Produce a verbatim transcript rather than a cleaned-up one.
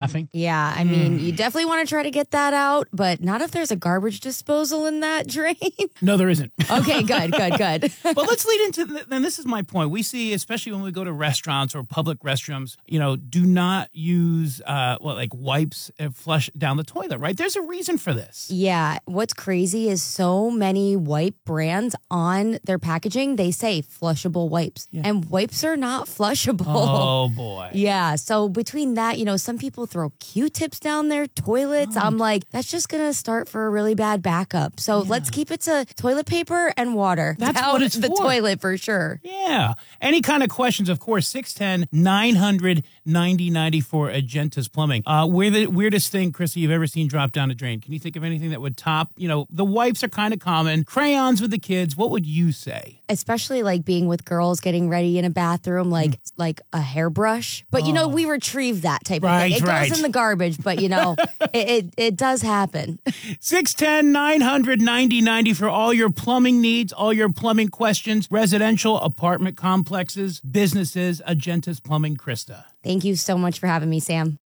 laughing. Yeah, I mean, you definitely want to try to get that out, but not if there's a garbage disposal in that drain. No, there isn't. Okay, good, good, good. But let's lead into, the, and this is my point. We see, especially when we go to restaurants or public restrooms, you know, do not use, uh, well, like wipes and flush down the toilet, right? There's a reason for this. Yeah, what's crazy is so many wipe brands on their packaging, they say flushable wipes. Yeah. And wipes are not flushable. Oh, boy. Yeah, so between that, you know, some people throw Q-tips down their toilets. Oh. I'm like, that's just going to start for a really bad backup. So Yeah. let's keep it to toilet paper and water. That's down what it's the for. toilet for sure. Yeah. Any kind of questions, of course, six one zero, nine hundred, ninety ninety for Agentis Plumbing. Uh, we're the weirdest thing, Chrissy, you've ever seen drop down a drain. Can you think of anything that would top, you know, the wipes are kind of common, crayons with the kids. What would you say? Especially like being with girls getting ready in a bathroom, like mm. like a hairbrush. But, you know, we retrieve that type Right, of thing. It right. goes in the garbage, but, you know, it, it, it does happen. six one zero, nine hundred, ninety ninety for all your plumbing needs, all your plumbing questions, residential, apartment complexes, businesses, Agentis Plumbing, Krista. Thank you so much for having me, Sam.